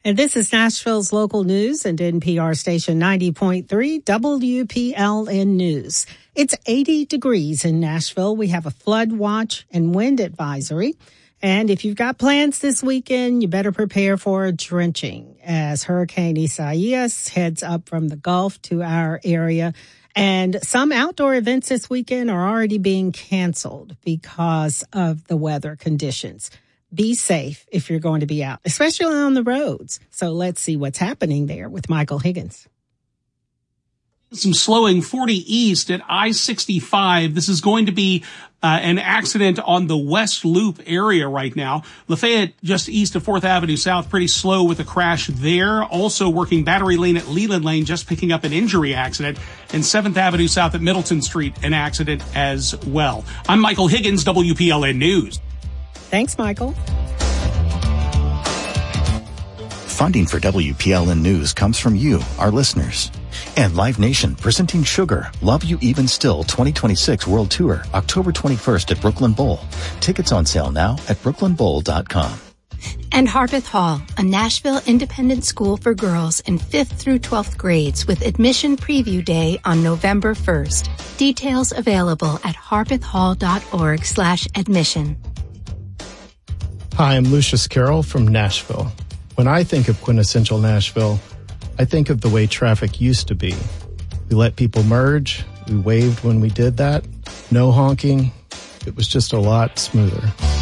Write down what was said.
And this is Nashville's local news and NPR station 90.3 WPLN News. It's 80 degrees in Nashville. We have a flood watch and wind advisory. And if you've got plans this weekend, you better prepare for a drenching as Hurricane Isaias heads up from the Gulf to our area. And some outdoor events this weekend are already being canceled because of the weather conditions. Be safe if you're going to be out, especially on the roads. So let's see what's happening there with Michael Higgins. Some slowing 40 east at I-65. This is going to be an accident on the West Loop area right now. Lafayette, just east of 4th Avenue South, pretty slow with a crash there. Also working Battery Lane at Leland Lane, just picking up an injury accident. And 7th Avenue South at Middleton Street, an accident as well. I'm Michael Higgins, WPLN News. Thanks, Michael. Funding for WPLN News comes from you, our listeners. And Live Nation, presenting Sugar, Love You Even Still 2026 World Tour, October 21st at Brooklyn Bowl. Tickets on sale now at brooklynbowl.com. And Harpeth Hall, a Nashville independent school for girls in 5th through 12th grades with admission preview day on November 1st. Details available at harpethhall.org/admission. Hi, I'm Lucius Carroll from Nashville. When I think of quintessential Nashville, I think of the way traffic used to be. We let people merge. We waved when we did that. No honking. It was just a lot smoother.